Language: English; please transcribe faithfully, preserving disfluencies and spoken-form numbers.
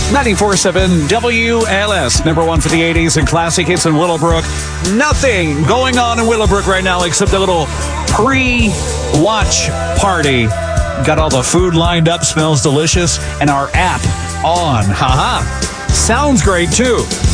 ninety-four point seven W L S, number one for the eighties and classic hits in Willowbrook. Nothing going on in Willowbrook right now except a little pre-watch party. Got all the food lined up, smells delicious, and our app on. Haha. Sounds great, too.